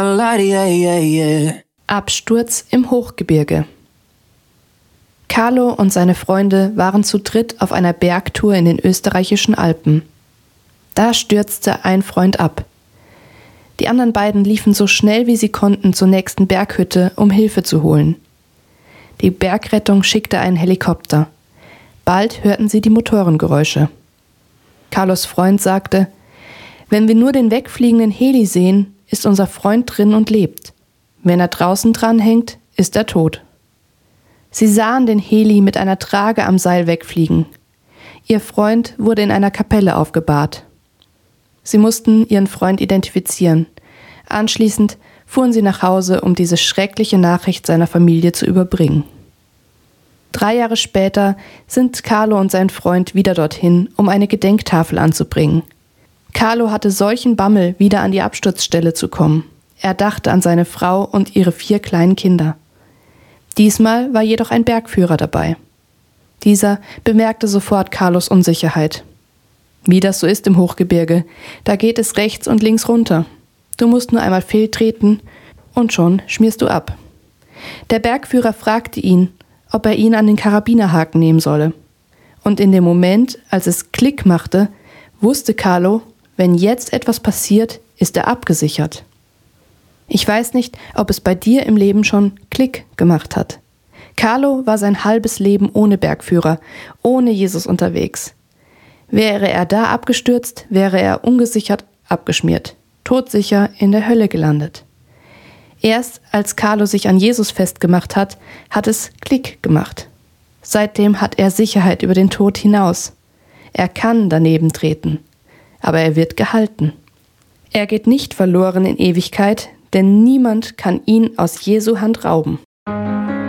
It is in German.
Absturz im Hochgebirge. Carlo und seine Freunde waren zu dritt auf einer Bergtour in den österreichischen Alpen. Da stürzte ein Freund ab. Die anderen beiden liefen so schnell wie sie konnten zur nächsten Berghütte, um Hilfe zu holen. Die Bergrettung schickte einen Helikopter. Bald hörten sie die Motorengeräusche. Carlos Freund sagte: „Wenn wir nur den wegfliegenden Heli sehen, ist unser Freund drin und lebt. Wenn er draußen dranhängt, ist er tot." Sie sahen den Heli mit einer Trage am Seil wegfliegen. Ihr Freund wurde in einer Kapelle aufgebahrt. Sie mussten ihren Freund identifizieren. Anschließend fuhren sie nach Hause, um diese schreckliche Nachricht seiner Familie zu überbringen. 3 Jahre später sind Carlo und sein Freund wieder dorthin, um eine Gedenktafel anzubringen. Carlo hatte solchen Bammel, wieder an die Absturzstelle zu kommen. Er dachte an seine Frau und ihre 4 kleinen Kinder. Diesmal war jedoch ein Bergführer dabei. Dieser bemerkte sofort Carlos Unsicherheit. Wie das so ist im Hochgebirge, da geht es rechts und links runter. Du musst nur einmal fehltreten und schon schmierst du ab. Der Bergführer fragte ihn, ob er ihn an den Karabinerhaken nehmen solle. Und in dem Moment, als es Klick machte, wusste Carlo, wenn jetzt etwas passiert, ist er abgesichert. Ich weiß nicht, ob es bei dir im Leben schon Klick gemacht hat. Carlo war sein halbes Leben ohne Bergführer, ohne Jesus unterwegs. Wäre er da abgestürzt, wäre er ungesichert abgeschmiert, todsicher in der Hölle gelandet. Erst als Carlo sich an Jesus festgemacht hat, hat es Klick gemacht. Seitdem hat er Sicherheit über den Tod hinaus. Er kann daneben treten, aber er wird gehalten. Er geht nicht verloren in Ewigkeit, denn niemand kann ihn aus Jesu Hand rauben.